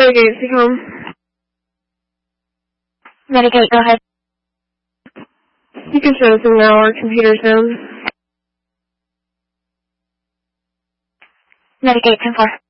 Mitigate, speak home. Mitigate, go ahead. You can show some now, our computer's down. Mitigate, 10-4.